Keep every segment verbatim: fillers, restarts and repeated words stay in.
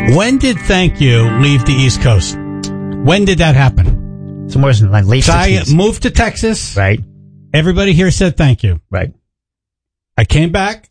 When did thank you leave the East Coast? When did that happen? Somewhere in like late so sixties. I moved to Texas. Right. Everybody here said thank you. Right. I came back.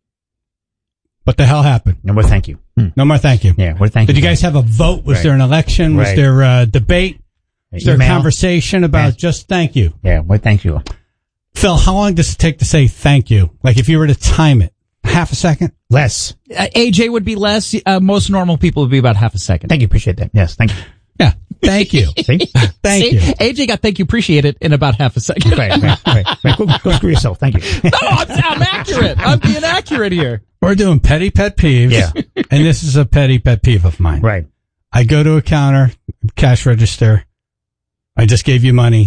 What the hell happened? No more thank you. Hmm. No more thank you. Yeah, what thank Did you. you guys have a vote? Was Right. there an election? Was Right. there a debate? Was there a Email? conversation about Yeah. just thank you? Yeah, what thank you. Phil, how long does it take to say thank you? Like if you were to time it, half a second? Less. Uh, A J would be less. Uh, most normal people would be about half a second. Thank you. Appreciate that. Yes, thank you. Yeah. Thank you. See? Thank See? you. A J got thank you, appreciate it in about half a second. Right, right, right. right. Go, go screw yourself. Thank you. No, I'm, I'm accurate. I'm being accurate here. We're doing petty pet peeves. Yeah. And this is a petty pet peeve of mine. Right. I go to a counter, cash register. I just gave you money.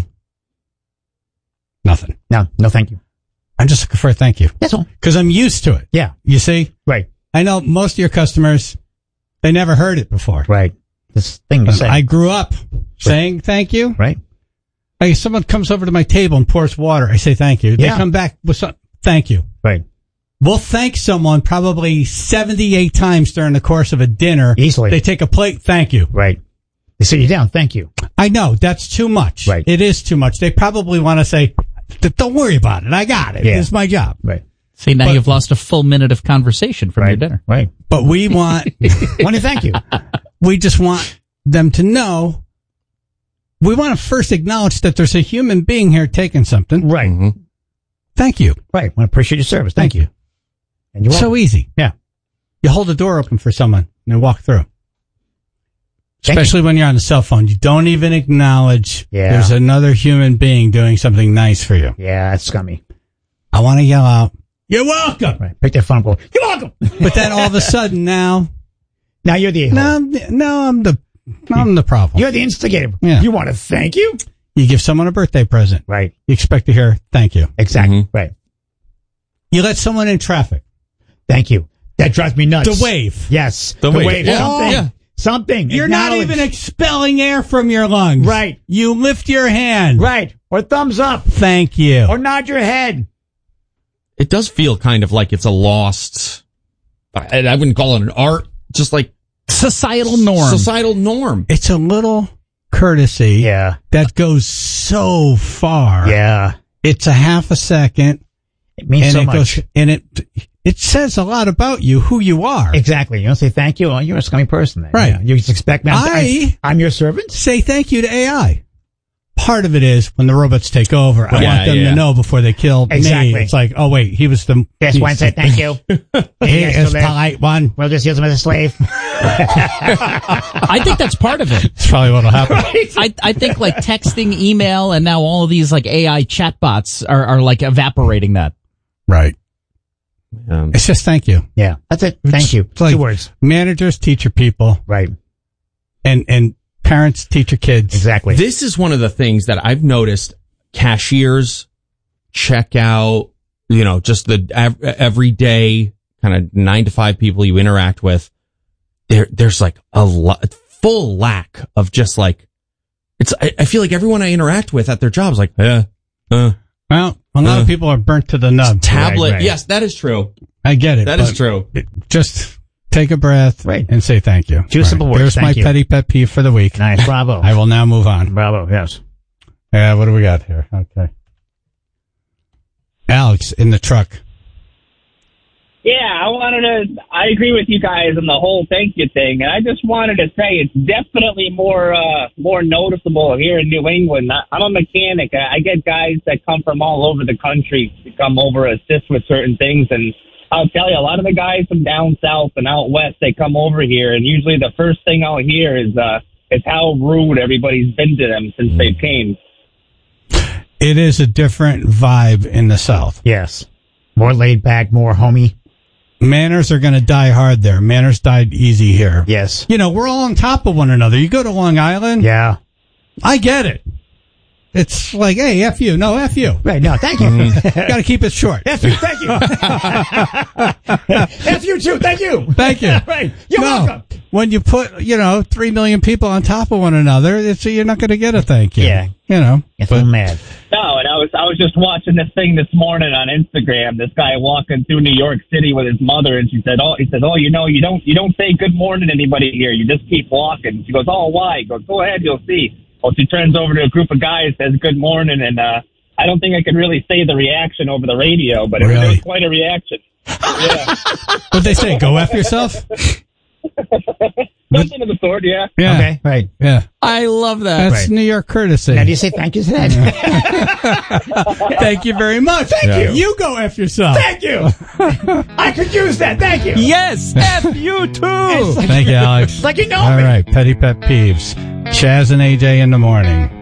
Nothing. No, no thank you. I'm just looking for a thank you. That's all. Because I'm used to it. Yeah. You see? Right. I know most of your customers, they never heard it before. Right. This thing to say. I grew up saying thank you. Right. Like if someone comes over to my table and pours water, I say thank you. They Yeah. come back with some, thank you. Right. We'll thank someone probably seventy-eight times during the course of a dinner. Easily. They take a plate, thank you. Right. They sit you down. Thank you. I know, that's too much. Right. It is too much. They probably want to say, don't worry about it. I got it. Yeah. It's my job. Right. See, now But- you've lost a full minute of conversation from Right. your dinner. Right. But we want, Want to thank you. we just want them to know, we want to first acknowledge that there's a human being here taking something. Right. Mm-hmm. Thank you. Right. Want to appreciate your service. Thank, Thank you. And you're So welcome. easy. Yeah. You hold the door open for someone and they walk through. Thank Especially when you're on the cell phone. You don't even acknowledge Yeah. there's another human being doing something nice for you. Yeah, that's scummy. I want to yell out, you're welcome. Right. Pick that phone up and go, you're welcome. But then all of a sudden now, Now you're the now, I'm the- now I'm the, now I'm the problem. You're the instigator. Yeah. You want to thank you? You give someone a birthday present. Right. You expect to hear, thank you. Exactly. Mhm. Right. You let someone in traffic. Thank you. That drives me nuts. The wave. Yes. The wave. Yeah. Something. Yeah. Something. You're not Acknowledge. even expelling air from your lungs. Right. You lift your hand. Right. Or thumbs up. Thank you. Or nod your head. It does feel kind of like it's a lost, I, I wouldn't call it an art, just like Societal norm. societal norm. It's a little courtesy Yeah. that goes so far. Yeah. It's a half a second. It means and so it much. goes, and it it says a lot about you, who you are. Exactly. You don't say thank you. Oh, you're a scummy person. Then. Right. Yeah. You just expect me. I'm, I- I'm your servant. Say thank you to A I. Part of it is when the robots take over, I Yeah, want them yeah. to know before they kill Exactly. me. It's like, oh wait, he was the Yes, he's- one said thank you. He Yes, is so there. polite one. We'll just use him as a slave. I think that's part of it. That's probably what'll happen. I, I think like texting, email, and now all of these like A I chatbots are, are like evaporating that. Right. Um, It's just thank you. Yeah. That's it. Thank you. It's like Two words. managers teach your people, Right. and and parents teach your kids. Exactly. This is one of the things that I've noticed cashiers, checkout, you know, just the av- everyday kind of nine to five people you interact with. There, there's like a lot, full lack of just like, it's, I, I feel like everyone I interact with at their jobs, like, eh, uh, Well, a lot Uh, of people are burnt to the nub. tablet. right, right. Yes, that is true. I get it. That is but true. it- Just take a breath Right. and say thank you. Two simple words, There's thank my you. petty pet peeve for the week. Nice. Bravo. I will now move on. Bravo. Yes. Yeah, what do we got here? Okay. Alex in the truck. Yeah, I wanted to, I agree with you guys on the whole thank you thing. And I just wanted to say it's definitely more, uh, more noticeable here in New England. I, I'm a mechanic. I, I get guys that come from all over the country to come over, assist with certain things. And I'll tell you, a lot of the guys from down south and out west, they come over here. And usually the first thing I'll hear is, uh, is how rude everybody's been to them since they came. It is a different vibe in the South. Yes. More laid back, more homey. Manners are going to die hard there. Manners died easy here. Yes. You know, we're all on top of one another. You go to Long Island. Yeah. I get it. It's like, hey, F you. No, F you. Right. No, thank you. Got to keep it short. F you. Thank you. F you too. Thank you. Thank you. Right. You're No. welcome. when you put, you know, three million people on top of one another, it's, you're not going to get a thank you. Yeah. You know. Get so mad. No, and I was I was just watching this thing this morning on Instagram. This guy walking through New York City with his mother, and she said, "Oh, he said, oh, you know, you don't you don't say good morning to anybody here. You just keep walking." She goes, "Oh, why?" He goes, "Go ahead, you'll see." Well, she turns over to a group of guys, says good morning, and uh, I don't think I could really say the reaction over the radio, but it, Really? was, it was quite a reaction. Yeah, What'd they say? Go F yourself? something of the sort. Yeah. Yeah. Okay, right. Yeah. I love that. That's Right. New York courtesy. Now, do you say thank you to that? Thank you very much. Thank Yeah. you. You go F yourself. Thank you. I could use that. Thank you. Yes, F you too. Thank you, Alex. Like you know All me. right. Petty Pet Peeves. Chaz and A J in the morning.